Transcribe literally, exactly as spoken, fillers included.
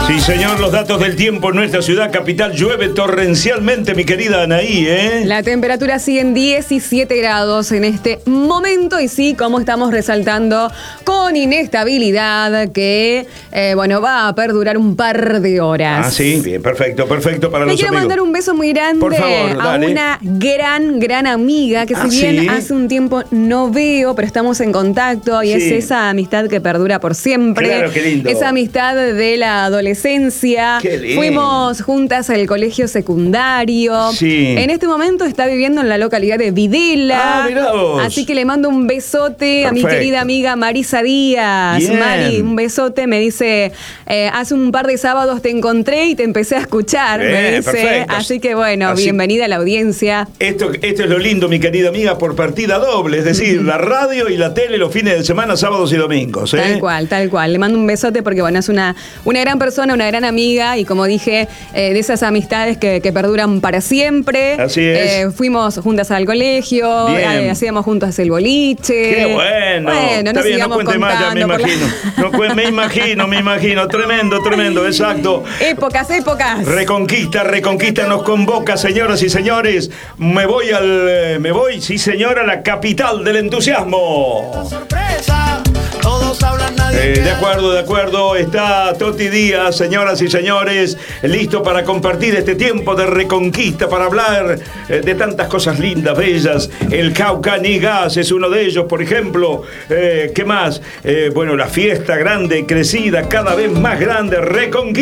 Sí, señor, los datos del tiempo en nuestra ciudad capital. Llueve torrencialmente, mi querida Anaí, ¿eh? La temperatura sigue en diecisiete grados en este momento y sí, como estamos resaltando, con inestabilidad que, eh, bueno, va a perdurar un par de horas. Ah, sí, bien, perfecto, perfecto para Me los quiero amigos. mandar un beso muy grande Por favor, a dale. una gran, gran amiga que Ah, si bien ¿sí? hace un tiempo no veo, pero estamos en contacto y Sí. es esa amistad que perdura por siempre. Claro, qué lindo. Esa amistad de la adolescencia. Qué lindo. Fuimos juntas al colegio secundario. Sí. En este momento está viviendo en la localidad de Videla. Ah, mirá vos. Así que le mando un besote a mi Perfecto. querida amiga Marisa Díaz. Bien. Mari, un besote. Me dice, eh, hace un par de sábados te encontré y te empecé a escuchar. Bien, me dice. perfecto. Así que bueno, Así- bienvenida a la audiencia. Esto, esto es lo lindo, mi querida amiga, por partida doble, es decir, la radio y la tele los fines de semana, sábados y domingos, ¿eh? Tal cual, tal cual. Le mando un besote porque, bueno, es una, una gran persona, una gran amiga y, como dije, eh, de esas amistades que, que perduran para siempre. Así es. Eh, fuimos juntas al colegio, Bien. eh, hacíamos juntas el boliche. ¡Qué bueno! Bueno, Está no bien, no sigamos cuente más, ya me contando por la- imagino. No cuen- me imagino, me imagino. Tremendo, tremendo, exacto. Épocas, épocas. Reconquista, Reconquista nos convoca, señoras y señores. Me voy al. eh, Me voy, sí, señora, a la capital del entusiasmo. Sorpresa, todos hablan, nadie Eh, de queda. acuerdo, de acuerdo. Está Toti Díaz, señoras y señores, listo para compartir este tiempo de reconquista, para hablar eh, de tantas cosas lindas, bellas. El Cauca Ni Gas es uno de ellos, por ejemplo. Eh, ¿Qué más? Eh, bueno, la fiesta grande, crecida, cada vez más grande, Reconquista.